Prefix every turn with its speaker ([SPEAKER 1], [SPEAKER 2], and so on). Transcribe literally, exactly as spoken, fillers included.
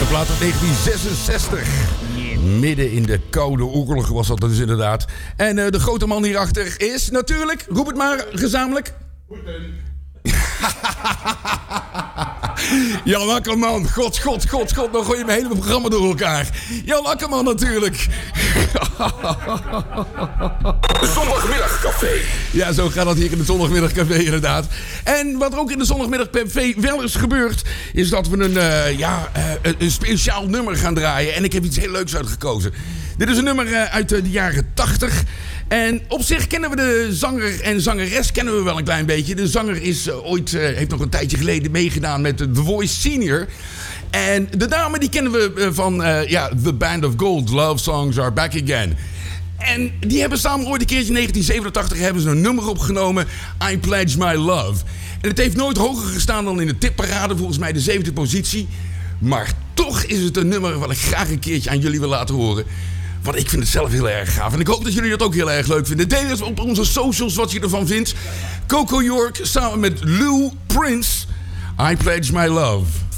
[SPEAKER 1] plaat uit negentien zesenzestig. Midden in de koude oorlog was dat dus inderdaad. En uh, de grote man hierachter is natuurlijk, roep het maar gezamenlijk. Jan Akkerman, god, god, god, god, dan gooi je mijn hele programma door elkaar. Jan Akkerman natuurlijk.
[SPEAKER 2] Zondagmiddagcafé.
[SPEAKER 1] Ja, zo gaat dat hier in het zondagmiddagcafé inderdaad. En wat er ook in de zondagmiddagcafé wel eens gebeurt, is dat we een, uh, ja, uh, een speciaal nummer gaan draaien. En ik heb iets heel leuks uitgekozen. Dit is een nummer uh, uit uh, de jaren tachtig. En op zich kennen we de zanger en zangeres kennen we wel een klein beetje. De zanger is uh, ooit, uh, heeft nog een tijdje geleden meegedaan met The Voice Senior. En de dame die kennen we uh, van uh, ja, The Band of Gold. Love Songs Are Back Again. En die hebben samen ooit een keertje in negentien zevenentachtig hebben ze een nummer opgenomen. I Pledge My Love. En het heeft nooit hoger gestaan dan in de tipparade. Volgens mij de zevende positie. Maar toch is het een nummer wat ik graag een keertje aan jullie wil laten horen. Want ik vind het zelf heel erg gaaf. En ik hoop dat jullie dat ook heel erg leuk vinden. Deel eens op onze socials wat je ervan vindt. Coco York samen met Lou Prince. I Pledge My Love.